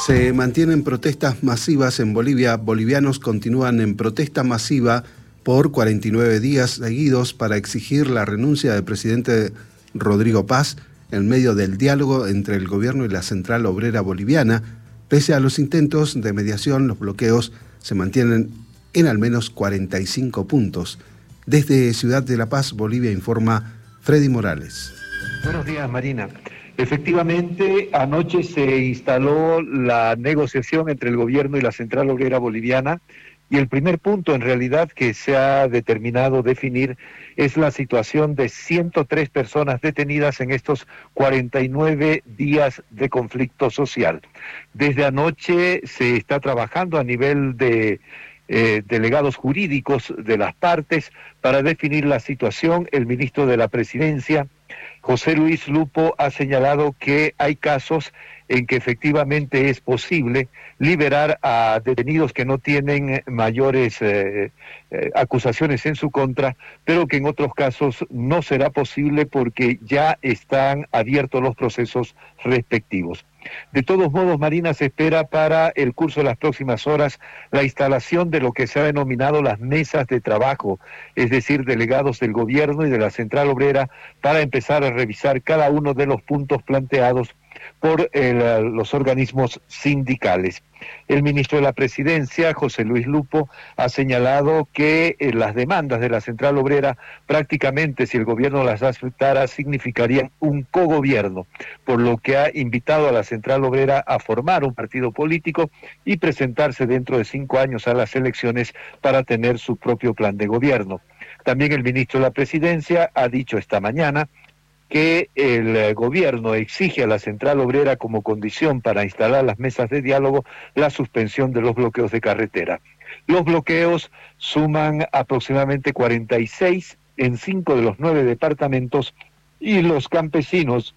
Se mantienen protestas masivas en Bolivia. Bolivianos continúan en protesta masiva por 49 días seguidos para exigir la renuncia del presidente Rodrigo Paz en medio del diálogo entre el gobierno y la Central Obrera Boliviana. Pese a los intentos de mediación, los bloqueos se mantienen en al menos 45 puntos. Desde Ciudad de La Paz, Bolivia, informa Freddy Morales. Buenos días, Marina. Efectivamente, anoche se instaló la negociación entre el gobierno y la Central Obrera Boliviana, y el primer punto en realidad que se ha determinado definir es la situación de 103 personas detenidas en estos 49 días de conflicto social. Desde anoche se está trabajando a nivel de delegados jurídicos de las partes para definir la situación. El ministro de la Presidencia, José Luis Lupo, ha señalado que hay casos en que efectivamente es posible liberar a detenidos que no tienen mayores acusaciones en su contra, pero que en otros casos no será posible porque ya están abiertos los procesos respectivos. De todos modos, Marina, se espera para el curso de las próximas horas la instalación de lo que se ha denominado las mesas de trabajo, es decir, delegados del gobierno y de la Central Obrera, para empezar a revisar cada uno de los puntos planteados por los organismos sindicales. El ministro de la Presidencia, José Luis Lupo, ha señalado que las demandas de la Central Obrera prácticamente, si el gobierno las aceptara, significarían un cogobierno, por lo que ha invitado a la Central Obrera a formar un partido político y presentarse dentro de 5 años a las elecciones para tener su propio plan de gobierno. También el ministro de la Presidencia ha dicho esta mañana que el gobierno exige a la Central Obrera como condición para instalar las mesas de diálogo la suspensión de los bloqueos de carretera. Los bloqueos suman aproximadamente 46 en 5 de los 9 departamentos, y los campesinos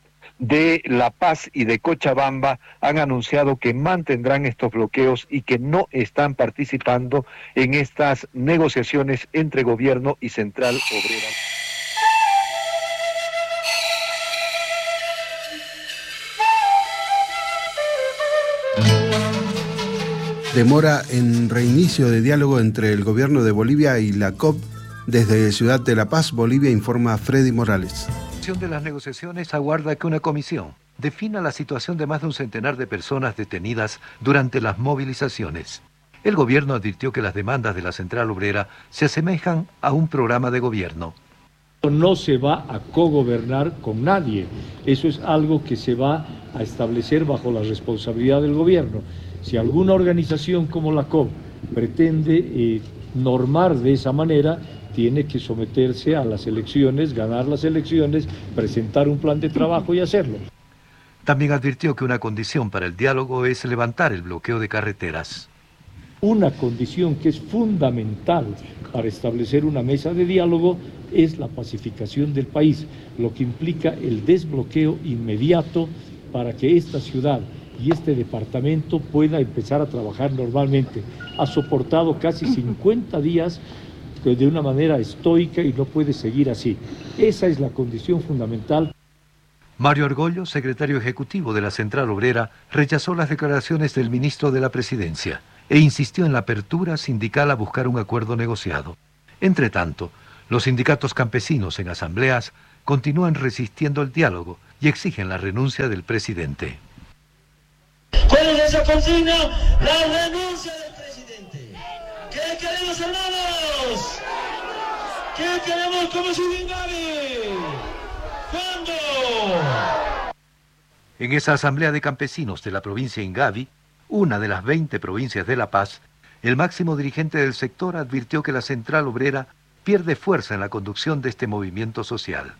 de La Paz y de Cochabamba han anunciado que mantendrán estos bloqueos y que no están participando en estas negociaciones entre gobierno y Central Obrera. Demora en reinicio de diálogo entre el gobierno de Bolivia y la COP. Desde Ciudad de La Paz, Bolivia, informa Freddy Morales. La de las negociaciones aguarda que una comisión defina la situación de más de un centenar de personas detenidas durante las movilizaciones. El gobierno advirtió que las demandas de la Central Obrera se asemejan a un programa de gobierno. No se va a cogobernar con nadie. Eso es algo que se va a establecer bajo la responsabilidad del gobierno. Si alguna organización como la COP pretende normar de esa manera, tiene que someterse a las elecciones, ganar las elecciones, presentar un plan de trabajo y hacerlo. También advirtió que una condición para el diálogo es levantar el bloqueo de carreteras. Una condición que es fundamental para establecer una mesa de diálogo es la pacificación del país, lo que implica el desbloqueo inmediato para que esta ciudad y este departamento pueda empezar a trabajar normalmente. Ha soportado casi 50 días de una manera estoica y no puede seguir así. Esa es la condición fundamental. Mario Argollo, secretario ejecutivo de la Central Obrera, rechazó las declaraciones del ministro de la Presidencia e insistió en la apertura sindical a buscar un acuerdo negociado. Entre tanto, los sindicatos campesinos en asambleas continúan resistiendo el diálogo y exigen la renuncia del presidente. ¿Cuál es esa consigna? La renuncia del presidente. ¿Qué queremos, hermanos? ¿Qué queremos como Ingavi? ¿Cuándo? En esa asamblea de campesinos de la provincia Ingavi, una de las 20 provincias de La Paz, el máximo dirigente del sector advirtió que la Central Obrera pierde fuerza en la conducción de este movimiento social.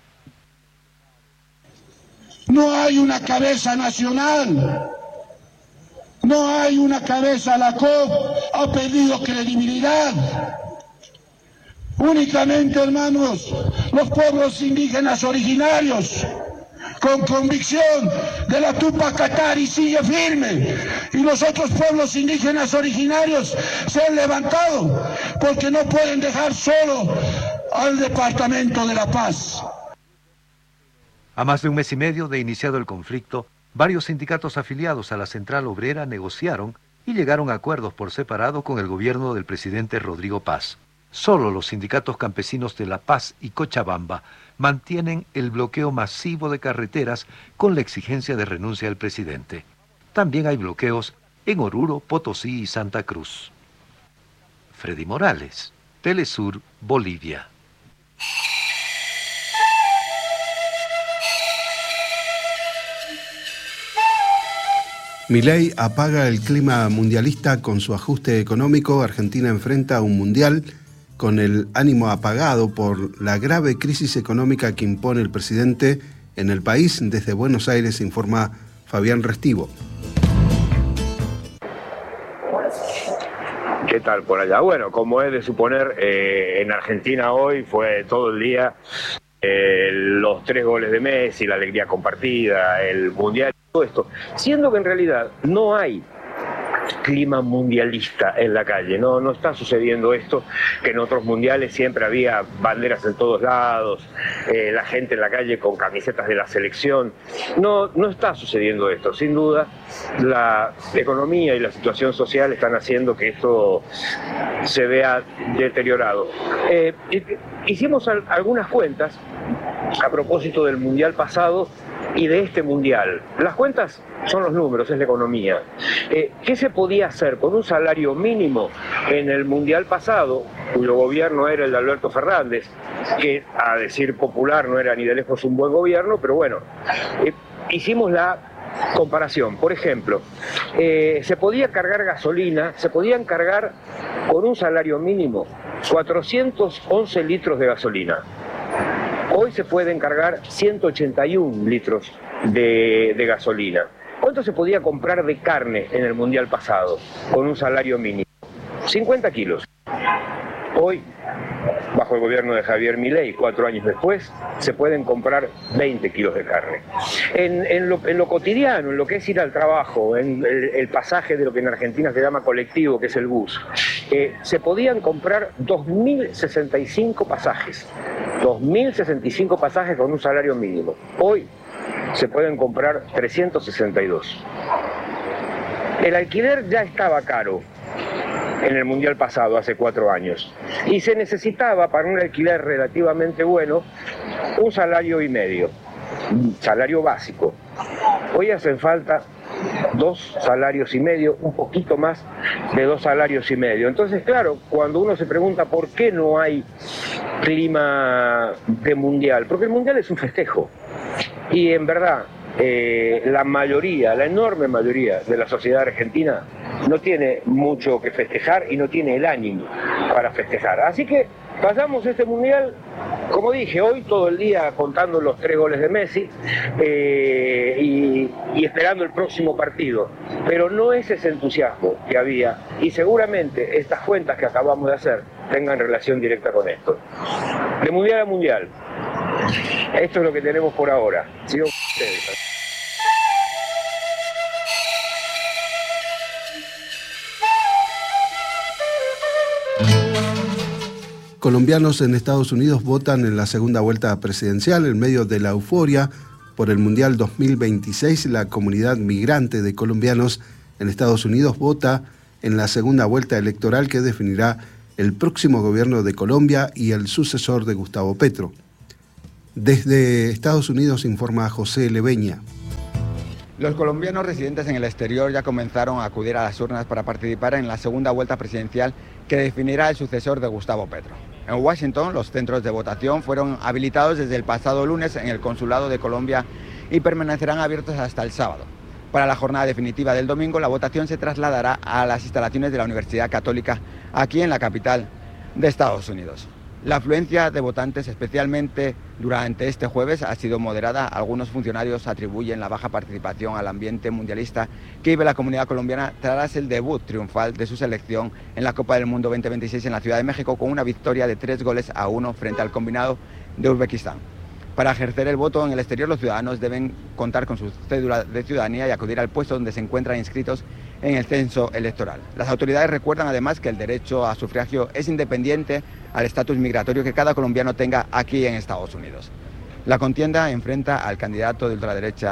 No hay una cabeza nacional, no hay una cabeza. La COP ha perdido credibilidad. Únicamente, hermanos, los pueblos indígenas originarios, con convicción de la Tupac Katari, sigue firme, y los otros pueblos indígenas originarios se han levantado porque no pueden dejar solo al departamento de La Paz. A más de un mes y medio de iniciado el conflicto, Varios sindicatos afiliados a la Central Obrera negociaron y llegaron a acuerdos por separado con el gobierno del presidente Rodrigo Paz. Solo los sindicatos campesinos de La Paz y Cochabamba mantienen el bloqueo masivo de carreteras con la exigencia de renuncia del presidente. También hay bloqueos en Oruro, Potosí y Santa Cruz. Freddy Morales, Telesur, Bolivia. Milei apaga el clima mundialista con su ajuste económico. Argentina enfrenta un mundial con el ánimo apagado por la grave crisis económica que impone el presidente en el país. Desde Buenos Aires informa Fabián Restivo. ¿Qué tal por allá? Bueno, como es de suponer, en Argentina hoy fue todo el día los 3 goles de Messi, la alegría compartida, el mundial, todo esto, siendo que en realidad no hay clima mundialista en la calle, no está sucediendo esto, que en otros mundiales siempre había banderas en todos lados, la gente en la calle con camisetas de la selección. No está sucediendo esto. Sin duda, la economía y la situación social están haciendo que esto se vea deteriorado. Hicimos algunas cuentas a propósito del mundial pasado y de este mundial. Las cuentas son los números, es la economía. ¿Qué se podía hacer con un salario mínimo en el mundial pasado, cuyo gobierno era el de Alberto Fernández, que a decir popular no era ni de lejos un buen gobierno, pero bueno, hicimos la comparación? Por ejemplo, se podía cargar gasolina, se podían cargar con un salario mínimo 411 litros de gasolina. Hoy se pueden cargar 181 litros de gasolina. ¿Cuánto se podía comprar de carne en el mundial pasado con un salario mínimo? 50 kilos. Hoy, bajo el gobierno de Javier Milei, 4 años después, se pueden comprar 20 kilos de carne. En lo cotidiano, en lo que es ir al trabajo, en el pasaje de lo que en Argentina se llama colectivo, que es el bus, se podían comprar 2.065 pasajes. 2.065 pasajes con un salario mínimo. Hoy se pueden comprar 362. El alquiler ya estaba caro en el mundial pasado, hace 4 años, y se necesitaba para un alquiler relativamente bueno un salario y medio, un salario básico. Hoy hacen falta 2 salarios y medio, un poquito más de 2 salarios y medio. Entonces, claro, cuando uno se pregunta por qué no hay clima de mundial, porque el mundial es un festejo, y en verdad la mayoría, la enorme mayoría de la sociedad argentina no tiene mucho que festejar y no tiene el ánimo para festejar. Así que pasamos este mundial, como dije, hoy todo el día contando los 3 goles de Messi y esperando el próximo partido. Pero no es ese entusiasmo que había, y seguramente estas cuentas que acabamos de hacer tengan relación directa con esto. De mundial a mundial, esto es lo que tenemos por ahora. Sigo con ustedes. Colombianos en Estados Unidos votan en la segunda vuelta presidencial. En medio de la euforia por el Mundial 2026, la comunidad migrante de colombianos en Estados Unidos vota en la segunda vuelta electoral que definirá el próximo gobierno de Colombia y el sucesor de Gustavo Petro. Desde Estados Unidos informa José Leveña. Los colombianos residentes en el exterior ya comenzaron a acudir a las urnas para participar en la segunda vuelta presidencial que definirá el sucesor de Gustavo Petro. En Washington, los centros de votación fueron habilitados desde el pasado lunes en el Consulado de Colombia y permanecerán abiertos hasta el sábado. Para la jornada definitiva del domingo, la votación se trasladará a las instalaciones de la Universidad Católica, aquí en la capital de Estados Unidos. La afluencia de votantes, especialmente durante este jueves, ha sido moderada. Algunos funcionarios atribuyen la baja participación al ambiente mundialista que vive la comunidad colombiana tras el debut triunfal de su selección en la Copa del Mundo 2026 en la Ciudad de México, con una victoria de 3-1 frente al combinado de Uzbekistán. Para ejercer el voto en el exterior, los ciudadanos deben contar con su cédula de ciudadanía y acudir al puesto donde se encuentran inscritos en el censo electoral. Las autoridades recuerdan además que el derecho a sufragio es independiente al estatus migratorio que cada colombiano tenga aquí en Estados Unidos. La contienda enfrenta al candidato de ultraderecha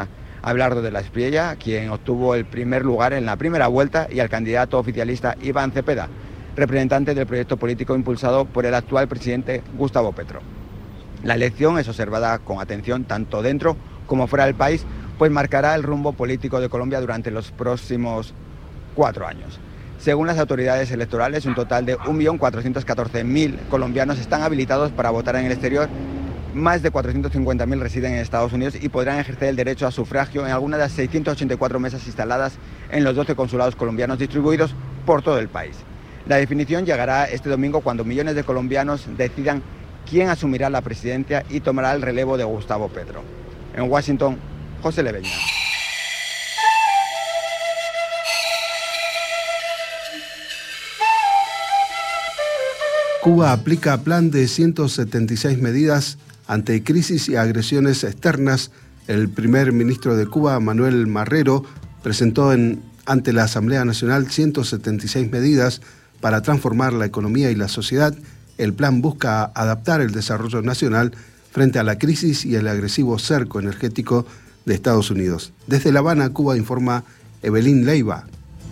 Abelardo de la Espriella, quien obtuvo el primer lugar en la primera vuelta, y al candidato oficialista Iván Cepeda, representante del proyecto político impulsado por el actual presidente Gustavo Petro. La elección es observada con atención tanto dentro como fuera del país, pues marcará el rumbo político de Colombia durante los próximos 4 años. Según las autoridades electorales, un total de 1.414.000 colombianos están habilitados para votar en el exterior. Más de 450.000 residen en Estados Unidos y podrán ejercer el derecho a sufragio en alguna de las 684 mesas instaladas en los 12 consulados colombianos distribuidos por todo el país. La definición llegará este domingo cuando millones de colombianos decidan quién asumirá la presidencia y tomará el relevo de Gustavo Petro. En Washington, José Leveña. Cuba aplica plan de 176 medidas ante crisis y agresiones externas. El primer ministro de Cuba, Manuel Marrero, presentó ante la Asamblea Nacional 176 medidas para transformar la economía y la sociedad. El plan busca adaptar el desarrollo nacional frente a la crisis y el agresivo cerco energético de Estados Unidos. Desde La Habana, Cuba, informa Evelyn Leiva.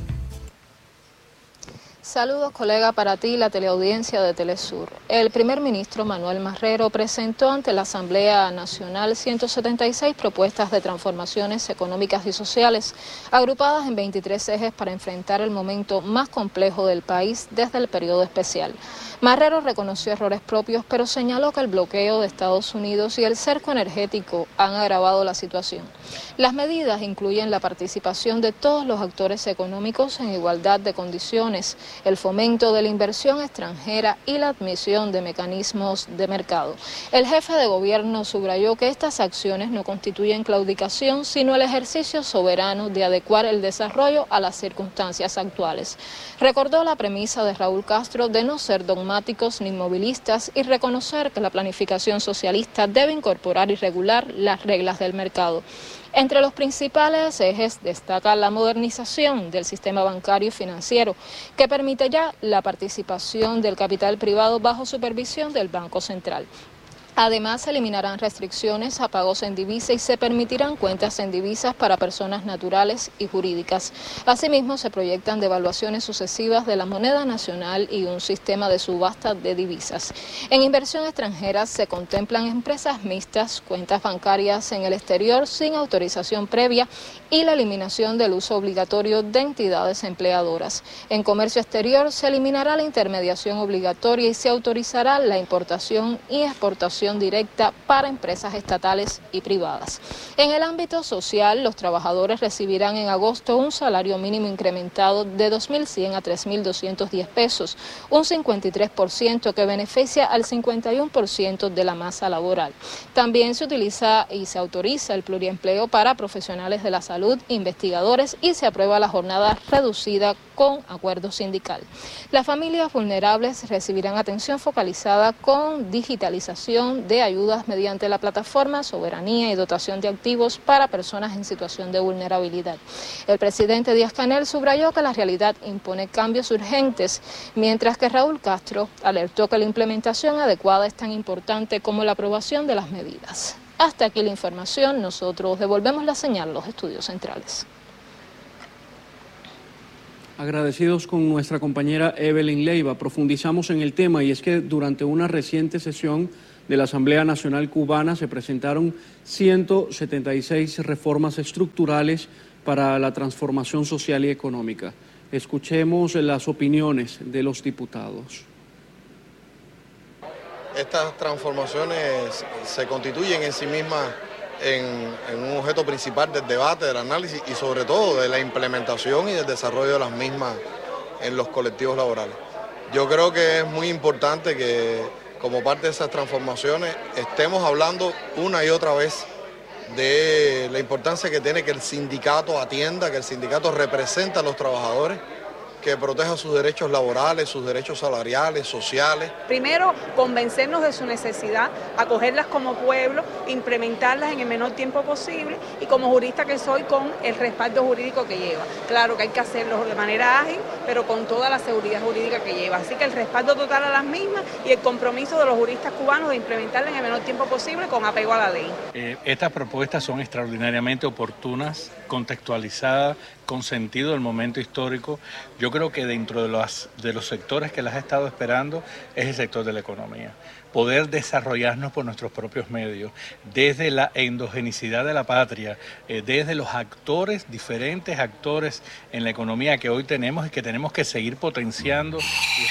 Saludos, colega, para ti, la teleaudiencia de Telesur. El primer ministro Manuel Marrero presentó ante la Asamblea Nacional 176 propuestas de transformaciones económicas y sociales, agrupadas en 23 ejes para enfrentar el momento más complejo del país desde el periodo especial. Marrero reconoció errores propios, pero señaló que el bloqueo de Estados Unidos y el cerco energético han agravado la situación. Las medidas incluyen la participación de todos los actores económicos en igualdad de condiciones, el fomento de la inversión extranjera y la admisión de mecanismos de mercado. El jefe de gobierno subrayó que estas acciones no constituyen claudicación, sino el ejercicio soberano de adecuar el desarrollo a las circunstancias actuales. Recordó la premisa de Raúl Castro de no ser dogmáticos ni inmovilistas y reconocer que la planificación socialista debe incorporar y regular las reglas del mercado. Entre los principales ejes destaca la modernización del sistema bancario y financiero, que permite ya la participación del capital privado bajo supervisión del Banco Central. Además, se eliminarán restricciones a pagos en divisa y se permitirán cuentas en divisas para personas naturales y jurídicas. Asimismo, se proyectan devaluaciones sucesivas de la moneda nacional y un sistema de subasta de divisas. En inversión extranjera se contemplan empresas mixtas, cuentas bancarias en el exterior sin autorización previa y la eliminación del uso obligatorio de entidades empleadoras. En comercio exterior se eliminará la intermediación obligatoria y se autorizará la importación y exportación directa para empresas estatales y privadas. En el ámbito social, los trabajadores recibirán en agosto un salario mínimo incrementado de 2.100 a 3.210 pesos, un 53% que beneficia al 51% de la masa laboral. También se utiliza y se autoriza el pluriempleo para profesionales de la salud, investigadores, y se aprueba la jornada reducida con acuerdo sindical. Las familias vulnerables recibirán atención focalizada con digitalización de ayudas mediante la plataforma Soberanía y Dotación de Activos para personas en situación de vulnerabilidad. El presidente Díaz-Canel subrayó que la realidad impone cambios urgentes, mientras que Raúl Castro alertó que la implementación adecuada es tan importante como la aprobación de las medidas. Hasta aquí la información, nosotros devolvemos la señal a los estudios centrales. Agradecidos con nuestra compañera Evelyn Leiva, profundizamos en el tema, y es que durante una reciente sesión de la Asamblea Nacional Cubana se presentaron 176 reformas estructurales para la transformación social y económica. Escuchemos las opiniones de los diputados. Estas transformaciones se constituyen en sí mismas en un objeto principal del debate, del análisis y sobre todo de la implementación y del desarrollo de las mismas en los colectivos laborales. Yo creo que es muy importante que como parte de esas transformaciones estemos hablando una y otra vez de la importancia que tiene que el sindicato atienda, que el sindicato represente a los trabajadores que proteja sus derechos laborales, sus derechos salariales, sociales. Primero, convencernos de su necesidad, acogerlas como pueblo, implementarlas en el menor tiempo posible y como jurista que soy, con el respaldo jurídico que lleva. Claro que hay que hacerlo de manera ágil, pero con toda la seguridad jurídica que lleva. Así que el respaldo total a las mismas y el compromiso de los juristas cubanos de implementarlas en el menor tiempo posible con apego a la ley. Estas propuestas son extraordinariamente oportunas, contextualizadas, con sentido del momento histórico. Yo creo que dentro de los sectores que las he estado esperando es el sector de la economía. Poder desarrollarnos por nuestros propios medios, desde la endogenicidad de la patria, desde los actores, diferentes actores en la economía que hoy tenemos y que tenemos que seguir potenciando.